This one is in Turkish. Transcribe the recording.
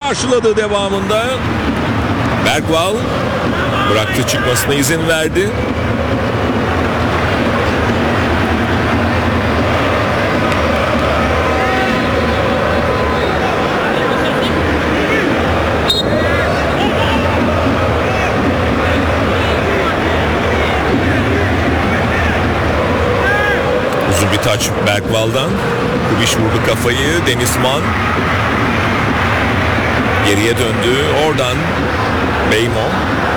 karşıladı devamında. Bergvall bıraktı, çıkmasına izin verdi. Uzun bir taç Bergvall'dan. Kubiş vurdu kafayı. Dennis Mann geriye döndü. Oradan Beymo